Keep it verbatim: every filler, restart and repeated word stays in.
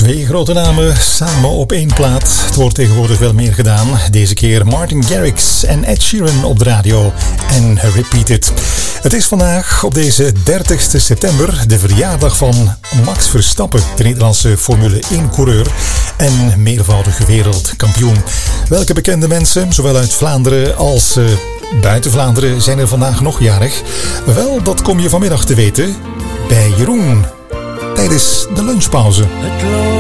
Twee grote namen samen op één plaat. Het wordt tegenwoordig wel meer gedaan. Deze keer Martin Garrix en Ed Sheeran op de radio. En Repeated. Het is vandaag op deze dertigste september de verjaardag van Max Verstappen, de Nederlandse Formule één coureur en meervoudige wereldkampioen. Welke bekende mensen, zowel uit Vlaanderen als uh, buiten Vlaanderen, zijn er vandaag nog jarig? Wel, dat kom je vanmiddag te weten bij Jeroen tijdens de lunchpauze.